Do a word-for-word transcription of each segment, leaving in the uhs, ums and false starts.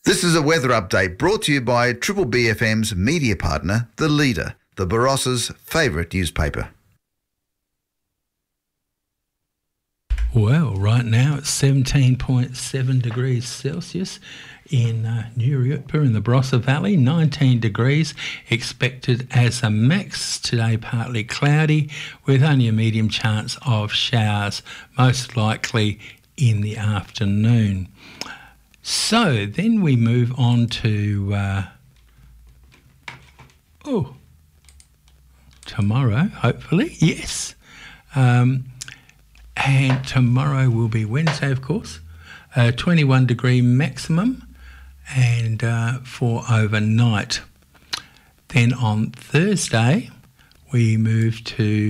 This is a weather update brought to you by Triple B F M's media partner, The Leader, the Barossa's favourite newspaper. Well, right now it's seventeen point seven degrees Celsius in uh, Nuriupa in the Barossa Valley, nineteen degrees expected as a max. Today partly cloudy with only a medium chance of showers, most likely in the afternoon. So then we move on to, uh, oh, tomorrow, hopefully, yes. Um, and tomorrow will be Wednesday, of course, uh, twenty-one degree maximum and uh, for overnight. Then on Thursday, we move to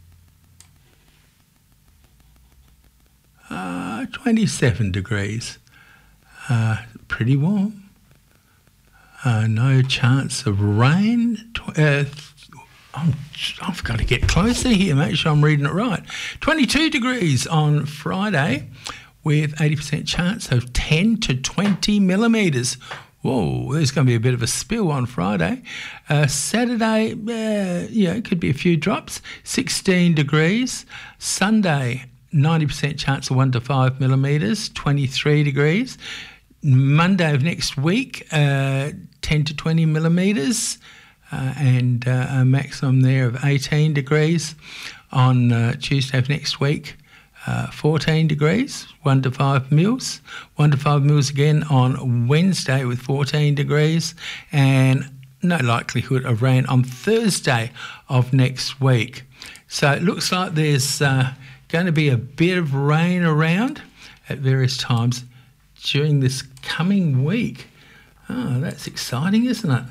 uh, twenty-seven degrees. Uh, pretty warm. Uh, no chance of rain. Uh, I'm, I've got to get closer here, make sure I'm reading it right. twenty-two degrees on Friday with eighty percent chance of ten to twenty millimetres. Whoa, there's going to be a bit of a spill on Friday. Uh, Saturday, uh, yeah, it could be a few drops. sixteen degrees. Sunday, ninety percent chance of one to five millimetres, twenty-three degrees. Monday of next week, uh, ten to twenty millimetres, uh, and uh, a maximum there of eighteen degrees. On uh, Tuesday of next week, uh, fourteen degrees, one to five mils. one to five mils again on Wednesday with fourteen degrees, and no likelihood of rain on Thursday of next week. So it looks like there's uh, going to be a bit of rain around at various times during this coming week. Oh, that's exciting, isn't it?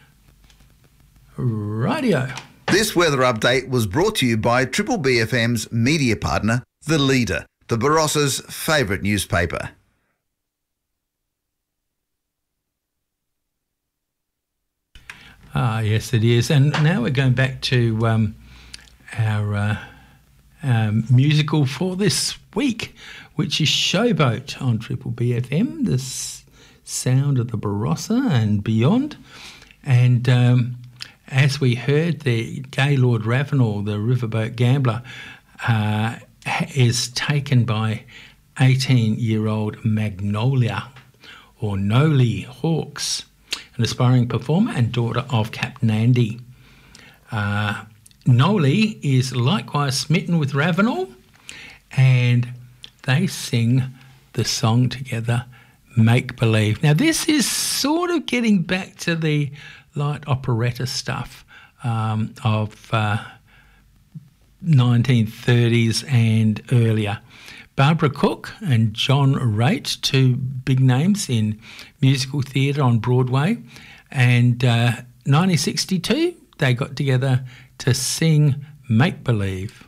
Rightio. This weather update was brought to you by Triple B F M's media partner, The Leader, the Barossa's favourite newspaper. Ah, yes, it is. And now we're going back to um, our uh, um, musical for this week, which is Showboat on Triple B F M, the s- sound of the Barossa and beyond. And um, as we heard, the Gaylord Ravenel, the riverboat gambler, uh, is taken by eighteen-year-old Magnolia, or Noli Hawks, an aspiring performer and daughter of Captain Andy. Uh, Noli is likewise smitten with Ravenel, and they sing the song together, Make Believe. Now, this is sort of getting back to the light operetta stuff um, of uh, nineteen thirties and earlier. Barbara Cook and John Raitt, two big names in musical theatre on Broadway. And uh, nineteen sixty-two, they got together to sing Make Believe.